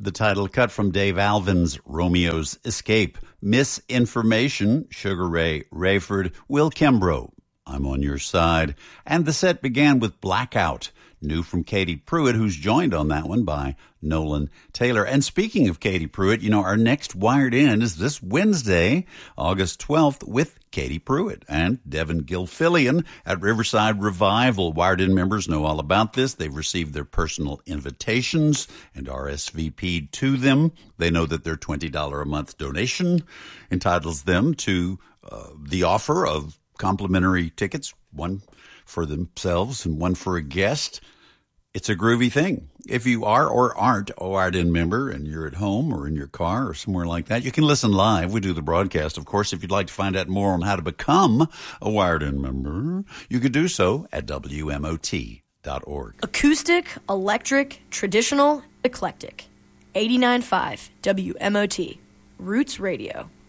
The title cut from Dave Alvin's Romeo's Escape. Misinformation, Sugar Ray Rayford, Will Kimbrough, I'm on Your Side. And the set began with Blackout, new from Katie Pruitt, who's joined on that one by Nolan Taylor. And speaking of Katie Pruitt, our next Wired In is this Wednesday, August 12th, with Katie Pruitt and Devin Gilfillian at Riverside Revival. Wired In members know all about this. They've received their personal invitations and RSVP'd to them. They know that their $20 a month donation entitles them to the offer of complimentary tickets, one for themselves and one for a guest. It's a groovy thing. If you are or aren't a Wired In member and you're at home or in your car or somewhere like that, you can listen live. We do the broadcast, of course. If you'd like to find out more on how to become a Wired In member, you could do so at WMOT.org. Acoustic, electric, traditional, eclectic. 89.5 WMOT. Roots Radio.